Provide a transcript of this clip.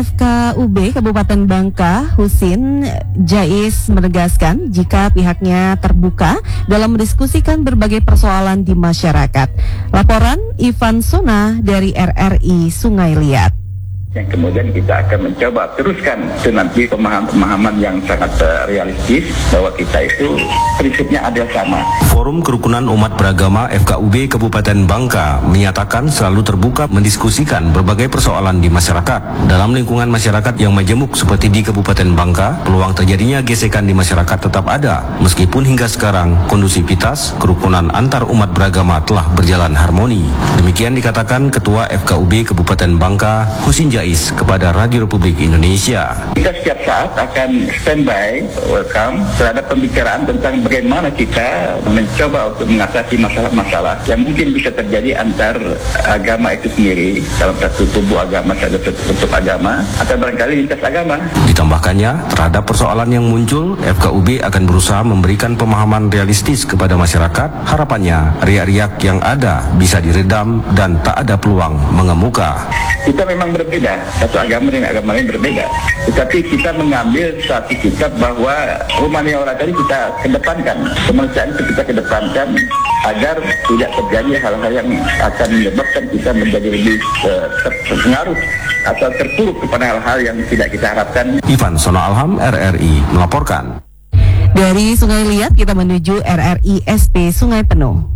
FKUB Kabupaten Bangka, Husin Jais, menegaskan jika pihaknya terbuka dalam mendiskusikan berbagai persoalan di masyarakat. Laporan Ivan Sona dari RRI Sungai Liat. Yang kemudian kita akan mencoba teruskan itu nanti pemahaman yang sangat realistis bahwa kita itu prinsipnya ada sama. Forum Kerukunan Umat Beragama FKUB Kabupaten Bangka menyatakan selalu terbuka mendiskusikan berbagai persoalan di masyarakat. Dalam lingkungan masyarakat yang majemuk seperti di Kabupaten Bangka, peluang terjadinya gesekan di masyarakat tetap ada. Meskipun hingga sekarang kondusivitas kerukunan antar umat beragama telah berjalan harmoni. Demikian dikatakan Ketua FKUB Kabupaten Bangka, Husin Jais, kepada Radio Republik Indonesia. Kita setiap saat akan standby, welcome terhadap pembicaraan tentang bagaimana kita mencoba untuk mengatasi masalah-masalah yang mungkin bisa terjadi antar agama itu sendiri dalam satu tubuh agama, satu bentuk agama, atau barangkali lintas agama. Ditambahkannya, terhadap persoalan yang muncul, FKUB akan berusaha memberikan pemahaman realistis kepada masyarakat. Harapannya, riak-riak yang ada bisa diredam dan tak ada peluang mengemuka. Kita memang berbeda, satu agama dengan agama lain berbeda. Tetapi kita mengambil satu sikap bahwa Rumania orang tadi kita kedepankan, kemanusiaan itu kita kedepankan agar tidak terjadi hal-hal yang akan menyebabkan kita menjadi lebih terpengaruh atau terpuruk kepada hal-hal yang tidak kita harapkan. Ivan Sona Alham, RRI melaporkan. Dari Sungai Liat kita menuju RRI SP Sungai Penuh.